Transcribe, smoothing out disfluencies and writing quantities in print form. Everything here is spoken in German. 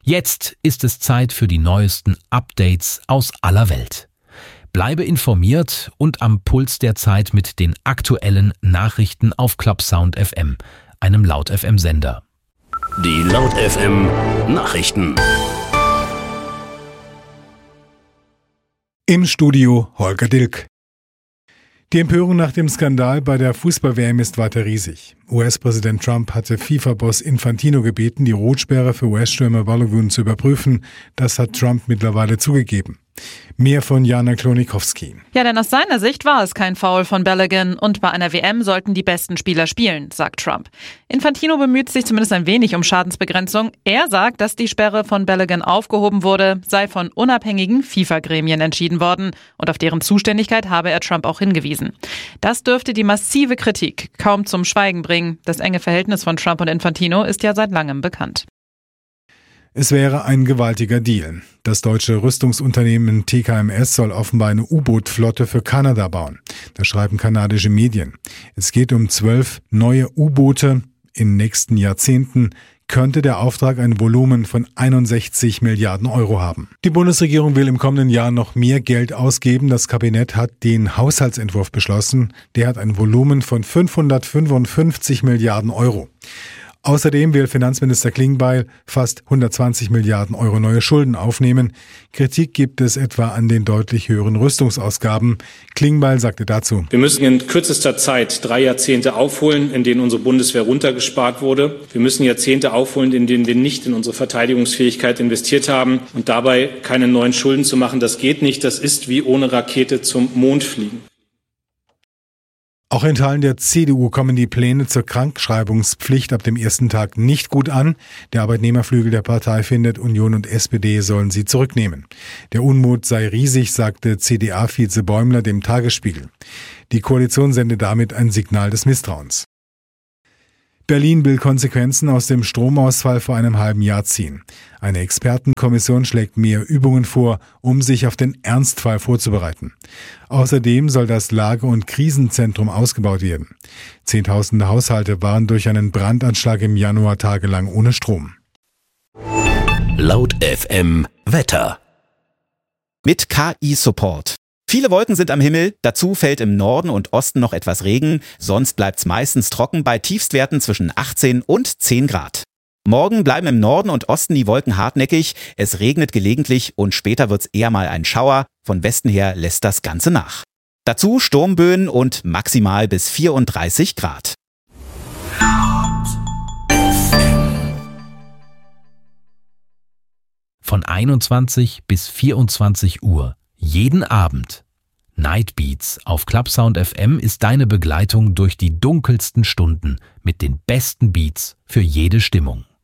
Jetzt ist es Zeit für die neuesten Updates aus aller Welt. Bleibe informiert und am Puls der Zeit mit den aktuellen Nachrichten auf ClubSound FM, einem Laut FM Sender. Die Laut FM Nachrichten. Im Studio Holger Dilk. Die Empörung nach dem Skandal bei der Fußball-WM ist weiter riesig. US-Präsident Trump hatte FIFA-Boss Infantino gebeten, die Rotsperre für US-Stürmer Balogun zu überprüfen. Das hat Trump mittlerweile zugegeben. Mehr von Jana Klonikowski. Ja, denn aus seiner Sicht war es kein Foul von Balogun und bei einer WM sollten die besten Spieler spielen, sagt Trump. Infantino bemüht sich zumindest ein wenig um Schadensbegrenzung. Er sagt, dass die Sperre von Balogun aufgehoben wurde, sei von unabhängigen FIFA-Gremien entschieden worden und auf deren Zuständigkeit habe er Trump auch hingewiesen. Das dürfte die massive Kritik kaum zum Schweigen bringen. Das enge Verhältnis von Trump und Infantino ist ja seit langem bekannt. Es wäre ein gewaltiger Deal. Das deutsche Rüstungsunternehmen TKMS soll offenbar eine U-Boot-Flotte für Kanada bauen. Das schreiben kanadische Medien. Es geht um 12 neue U-Boote. In den nächsten Jahrzehnten könnte der Auftrag ein Volumen von 61 Milliarden Euro haben. Die Bundesregierung will im kommenden Jahr noch mehr Geld ausgeben. Das Kabinett hat den Haushaltsentwurf beschlossen. Der hat ein Volumen von 555 Milliarden Euro. Außerdem will Finanzminister Klingbeil fast 120 Milliarden Euro neue Schulden aufnehmen. Kritik gibt es etwa an den deutlich höheren Rüstungsausgaben. Klingbeil sagte dazu: Wir müssen in kürzester Zeit 3 Jahrzehnte aufholen, in denen unsere Bundeswehr runtergespart wurde. Wir müssen Jahrzehnte aufholen, in denen wir nicht in unsere Verteidigungsfähigkeit investiert haben. Und dabei keine neuen Schulden zu machen, das geht nicht. Das ist wie ohne Rakete zum Mond fliegen. Auch in Teilen der CDU kommen die Pläne zur Krankschreibungspflicht ab dem ersten Tag nicht gut an. Der Arbeitnehmerflügel der Partei findet, Union und SPD sollen sie zurücknehmen. Der Unmut sei riesig, sagte CDA-Vize Bäumler dem Tagesspiegel. Die Koalition sende damit ein Signal des Misstrauens. Berlin will Konsequenzen aus dem Stromausfall vor einem halben Jahr ziehen. Eine Expertenkommission schlägt mehr Übungen vor, um sich auf den Ernstfall vorzubereiten. Außerdem soll das Lage- und Krisenzentrum ausgebaut werden. Zehntausende Haushalte waren durch einen Brandanschlag im Januar tagelang ohne Strom. Laut FM Wetter. Mit KI-Support. Viele Wolken sind am Himmel, dazu fällt im Norden und Osten noch etwas Regen, sonst bleibt's meistens trocken bei Tiefstwerten zwischen 18 und 10 Grad. Morgen bleiben im Norden und Osten die Wolken hartnäckig, es regnet gelegentlich und später wird's eher mal ein Schauer, von Westen her lässt das Ganze nach. Dazu Sturmböen und maximal bis 34 Grad. Von 21 bis 24 Uhr. Jeden Abend. Night Beats auf ClubSound FM ist deine Begleitung durch die dunkelsten Stunden mit den besten Beats für jede Stimmung.